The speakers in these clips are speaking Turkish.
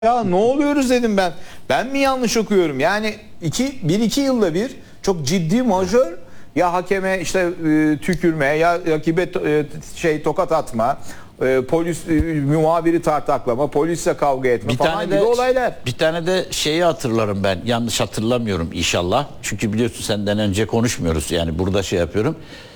Ya ne oluyoruz dedim ben. Ben mi yanlış okuyorum? Yani 1-2 yılda bir çok ciddi majör ya hakeme işte tükürme ya rakibe tokat atma, polis muhabiri tartaklama, polisle kavga etme falan gibi olaylar. Bir tane de şeyi hatırlarım ben. Yanlış hatırlamıyorum inşallah. Çünkü biliyorsun senden önce konuşmuyoruz. Yani burada şey yapıyorum.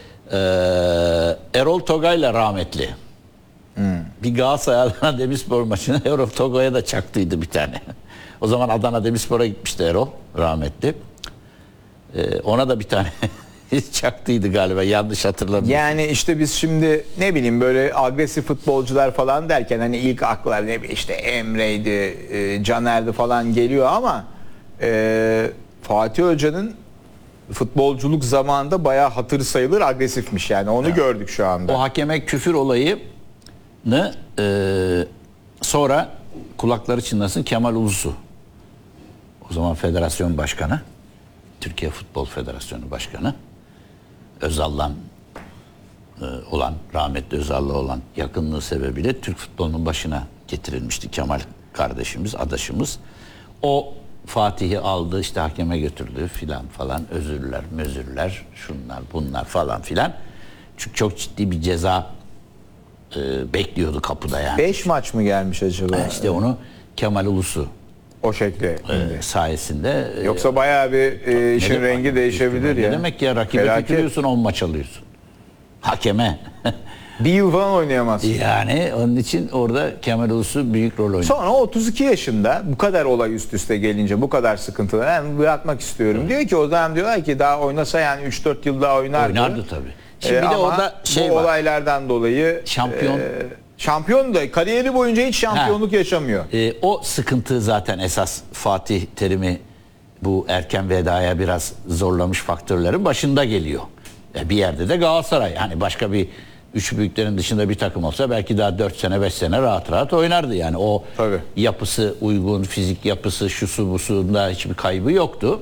Erol Togay'la rahmetli. Bir Galatasaray Adana Demirspor maçına Erol Togay'a da çaktıydı bir tane. O zaman Adana Demirspor'a gitmişti Erol rahmetli. Ona da bir tane çaktıydı galiba, yanlış hatırlamıyorum. Yani işte biz şimdi ne bileyim böyle agresif futbolcular falan derken hani ilk aklar ne bileyim işte Emre'ydi, Caner'di falan geliyor ama Fatih Hoca'nın futbolculuk zamanında bayağı hatırı sayılır agresifmiş yani onu gördük şu anda. O hakeme küfür olayını sonra kulakları çınlasın Kemal Ulusu, o zaman federasyon başkanı, Türkiye Futbol Federasyonu Başkanı, Özal'la olan, rahmetli Özal'la olan yakınlığı sebebiyle Türk futbolunun başına getirilmişti Kemal kardeşimiz, adaşımız. O Fatih'i aldı, işte hakeme götürdü filan falan, özürler, şunlar bunlar falan filan. Çünkü çok ciddi bir ceza bekliyordu kapıda yani. 5 maç mı gelmiş acaba? İşte onu Kemal Ulusu O şekli sayesinde. Yoksa bayağı bir işin rengi değişebilir ya. Ne demek ya, rakibe tükürüyorsun 10 maç alıyorsun. Hakeme. Bir yıl falan oynayamaz. Yani onun için orada Kemal Ulusu büyük rol oynuyor. Sonra 32 yaşında bu kadar olay üst üste gelince bu kadar sıkıntılar ben bırakmak istiyorum. Evet. Diyor ki o zaman diyorlar ki daha oynasa yani 3-4 yıl daha oynardı. Oynardı tabii. Şimdi bir de orada şey bu var. Olaylardan dolayı şampiyon da kariyeri boyunca hiç şampiyonluk yaşamıyor. O sıkıntı zaten esas Fatih Terim'i bu erken vedaya biraz zorlamış faktörlerin başında geliyor. Bir yerde de Galatasaray, yani başka bir üç büyüklerin dışında bir takım olsa belki daha 4 sene 5 sene rahat rahat oynardı. Yani o tabii. Yapısı uygun, fizik yapısı, şusu busunda hiçbir kaybı yoktu.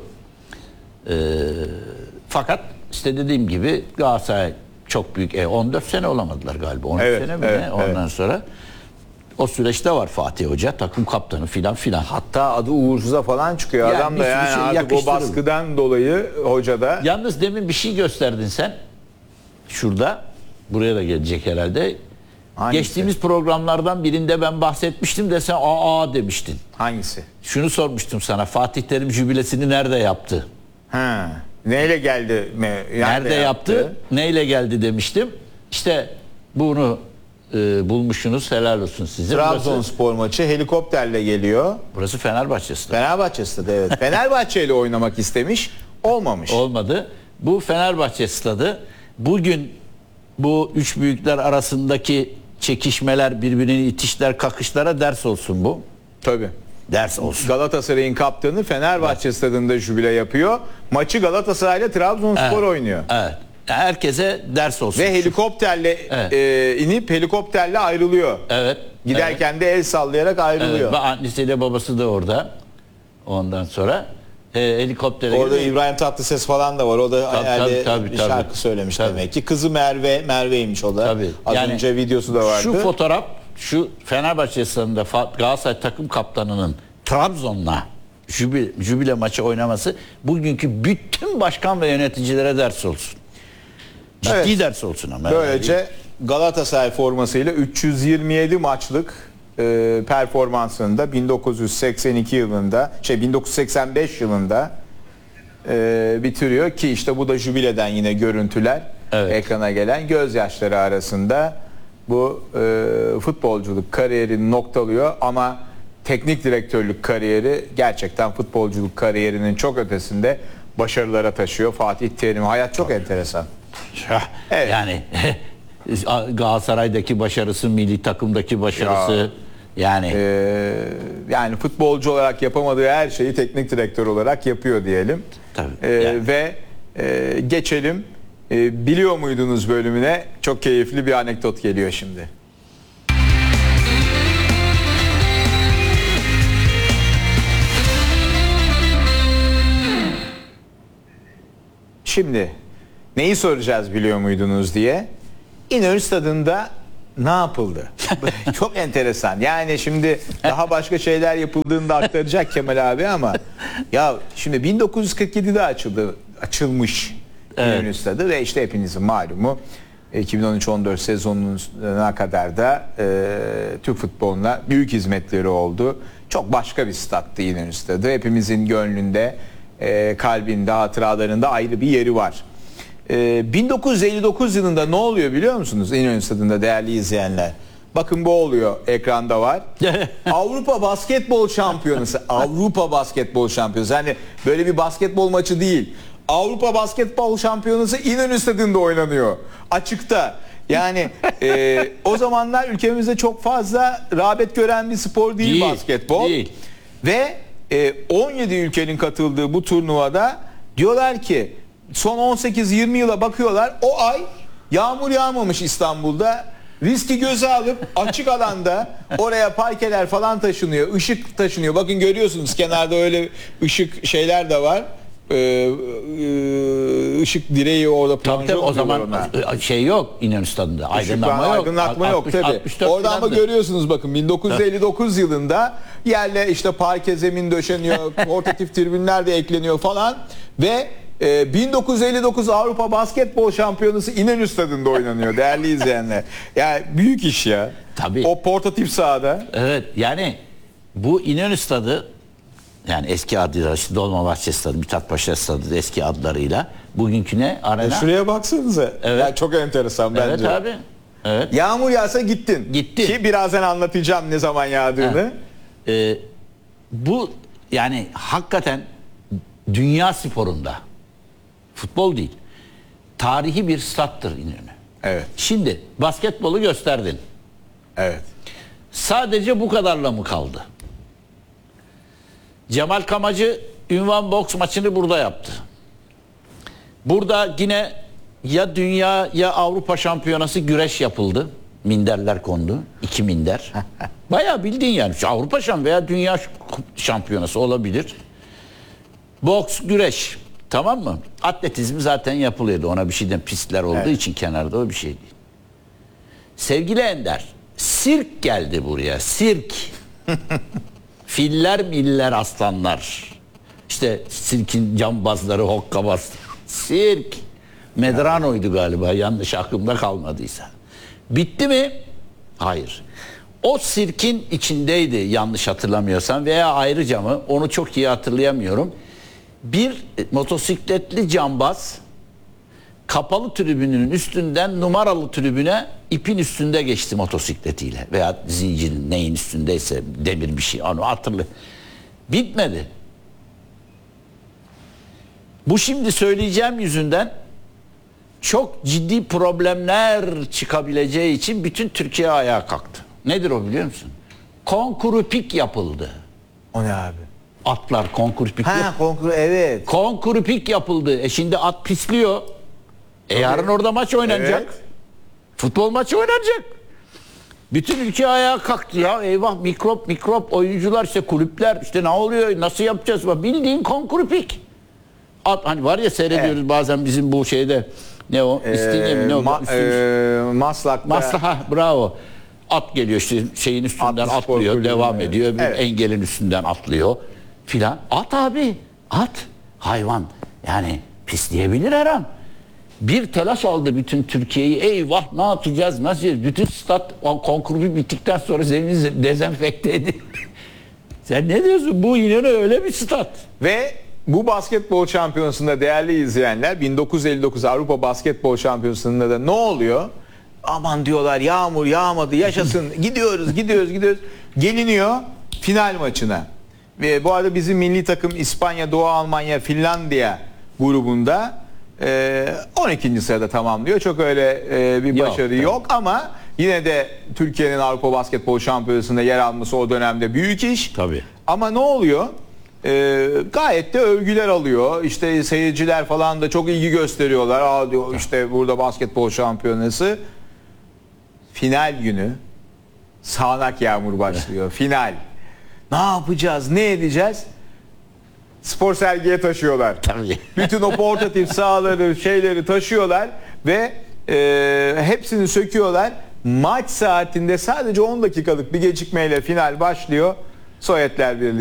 Fakat işte dediğim gibi Galatasaray çok büyük 14 sene olamadılar galiba. 13 sene mi ne? Ondan sonra o süreçte var Fatih Hoca, takım kaptanı filan. Hatta adı uğursuza falan çıkıyor. Yani adam da yani şey artık o baskıdan dolayı hoca da. Yalnız demin bir şey gösterdin sen. Şurada. Buraya da gelecek herhalde. Hangisi? Geçtiğimiz programlardan birinde ben bahsetmiştim de sen aa demiştin. Hangisi? Şunu sormuştum sana. Fatih Terim jübilesini nerede yaptı? Neyle geldi? Nerede yaptı? Neyle geldi demiştim. İşte bunu bulmuşsunuz. Helal olsun size. Trabzonspor maçı helikopterle geliyor. Burası Fenerbahçe stadı. Fenerbahçe stadı, evet. Fenerbahçe ile oynamak istemiş. Olmamış. Olmadı. Bu Fenerbahçe stadı. Bugün bu üç büyükler arasındaki çekişmeler, birbirini itişler, kakışlara ders olsun bu. Tabii. Ders olsun. Galatasaray'ın kaptanı Fenerbahçe stadında jübile yapıyor. Maçı Galatasaray ile Trabzonspor oynuyor. Evet. Herkese ders olsun. Ve helikopterle inip helikopterle ayrılıyor. Evet. Giderken de el sallayarak ayrılıyor. Evet. Annesiyle babası da orada. Ondan sonra helikoptere orada İbrahim Tatlıses falan da var. O da herhalde bir şarkı söylemiş demek ki. Kızı Merve'ymiş o da. Tabii. Az önce videosu da vardı. Şu fotoğraf, şu Fenerbahçe stadında Galatasaray takım kaptanının Trabzon'la jübile maçı oynaması bugünkü bütün başkan ve yöneticilere ders olsun. Ciddi ders olsun ama. Böylece Galatasaray formasıyla 327 maçlık performansında 1985 yılında bitiriyor ki işte bu da jübileden yine görüntüler ekrana gelen, gözyaşları arasında bu futbolculuk kariyerini noktalıyor ama teknik direktörlük kariyeri gerçekten futbolculuk kariyerinin çok ötesinde başarılara taşıyor Fatih Terim. Hayat çok enteresan. Evet. Yani Galatasaray'daki başarısı, milli takımdaki başarısı, yani futbolcu olarak yapamadığı her şeyi teknik direktör olarak yapıyor diyelim. Tabii. Ve geçelim biliyor muydunuz bölümüne. Çok keyifli bir anekdot geliyor şimdi. Şimdi neyi soracağız biliyor muydunuz diye. İnönü Stadı'nda ne yapıldı? Çok enteresan. Yani şimdi daha başka şeyler yapıldığını da aktaracak Kemal abi ama ya şimdi 1947'de açılmış İnönü Stadı ve işte hepinizin malumu 2013-14 sezonuna kadar da Türk futboluna büyük hizmetleri oldu. Çok başka bir stattı İnönü Stadı. Hepimizin gönlünde, kalbinde, hatıralarında ayrı bir yeri var. 1959 yılında ne oluyor biliyor musunuz İnönü Stadı'nda değerli izleyenler? Bakın bu oluyor, ekranda var. Avrupa Basketbol Şampiyonası. Avrupa Basketbol Şampiyonası. Yani böyle bir basketbol maçı değil. Avrupa Basketbol Şampiyonası İnönü Stadı'nda oynanıyor. Açıkta. Yani o zamanlar ülkemizde çok fazla rağbet gören bir spor değil basketbol. Değil. Ve 17 ülkenin katıldığı bu turnuvada diyorlar ki son 18-20 yıla bakıyorlar, o ay yağmur yağmamış İstanbul'da. Riski göze alıp açık alanda oraya parkeler falan taşınıyor, ışık taşınıyor. Bakın görüyorsunuz kenarda öyle ışık şeyler de var. Işık direği orada. Tabii o zaman ona. Şey yok İnönü Stadı'nda. Aydınlatma yok tabii. Orada ama görüyorsunuz bakın 1959 yılında yerle işte parke zemin döşeniyor, portatif tribünler de ekleniyor falan ve 1959 Avrupa Basketbol Şampiyonası İnönü Stadı'nda oynanıyor değerli izleyenler. Yani büyük iş ya. Tabii. O portatif sahada. Evet yani bu İnönü Stadı, yani eski adıyla işte Dolmabahçe Stadı, Mithat Paşa Stadı eski adlarıyla bugünküne arena. Şuraya baksanıza. Evet. Yani çok enteresan bence. Evet abi. Evet. Yağmur yağsa gittin. Ki birazdan anlatacağım ne zaman yağdığını. Bu yani hakikaten dünya sporunda, futbol değil, tarihi bir stattır İnönü. Evet. Şimdi basketbolu gösterdin. Evet. Sadece bu kadarla mı kaldı? Cemal Kamacı ünvan boks maçını burada yaptı. Burada yine ya dünya ya Avrupa şampiyonası güreş yapıldı. Minderler kondu. 2 minder. Bayağı bildiğin yani. Avrupa şampiyonası veya dünya şampiyonası olabilir. Boks, güreş. Tamam mı? Atletizm zaten yapılıyordu. Ona bir şeyden pistler olduğu için kenarda o bir şey değil. Sevgili Ender, sirk geldi buraya. Sirk. Filler, miller, aslanlar. İşte sirkin cambazları, hokkabaz. Sirk. Medrano'ydu galiba, yanlış aklımda kalmadıysa. Bitti mi? Hayır. O sirkin içindeydi yanlış hatırlamıyorsam veya ayrıca mı, onu çok iyi hatırlayamıyorum. Bir motosikletli cambaz kapalı tribünün üstünden numaralı tribüne ipin üstünde geçti motosikletiyle veya zincirin neyin üstündeyse, demir bir şey, onu hatırlı. Bitmedi. Bu şimdi söyleyeceğim yüzünden çok ciddi problemler çıkabileceği için bütün Türkiye ayağa kalktı. Nedir o biliyor musun? Konkurupik yapıldı. O ne abi? Atlar konkurupik. Ha konkuru, evet. Konkurupik yapıldı. Şimdi at pisliyor. Yarın orada maç oynanacak. Evet. Futbol maçı oynanacak. Bütün ülke ayağa kalktı ya. Eyvah, mikrop oyuncular, işte kulüpler, işte ne oluyor, nasıl yapacağız? Bildiğin konkurupik. At, hani var ya, seyrediyoruz bazen bizim bu şeyde, ne o? İstinye mi? Ne o? Maslak'ta. Maslak, bravo. At geliyor işte şeyin üstünden atlıyor, devam ediyor. Evet. Engelin üstünden atlıyor filan. At abi, at. Hayvan. Yani pisleyebilir her an. Bir telaş aldı bütün Türkiye'yi. Eyvah, ne yapacağız? Nasıl? Bütün stat konkursu bittikten sonra zemini dezenfekte edildi. Sen ne diyorsun? Bu İnönü öyle bir stat. Ve bu basketbol şampiyonasında değerli izleyenler, 1959 Avrupa Basketbol Şampiyonası'nda da ne oluyor? Aman diyorlar, yağmur yağmadı, yaşasın, gidiyoruz. Geliniyor final maçına. Ve bu arada bizim milli takım İspanya, Doğu Almanya, Finlandiya grubunda 12. sırada tamamlıyor. Çok öyle bir başarı yok ama yine de Türkiye'nin Avrupa Basketbol Şampiyonası'nda yer alması o dönemde büyük iş. Tabii. Ama ne oluyor? Gayet de övgüler alıyor. İşte seyirciler falan da çok ilgi gösteriyorlar. Aa diyor, işte burada basketbol şampiyonası. Final günü sağanak yağmur başlıyor. Final. Ne yapacağız? Ne edeceğiz? Spor sergiye taşıyorlar. Tabii. Bütün o portatif sahaları, şeyleri taşıyorlar ve hepsini söküyorlar. Maç saatinde sadece 10 dakikalık bir gecikmeyle final başlıyor. Sovyetler Birliği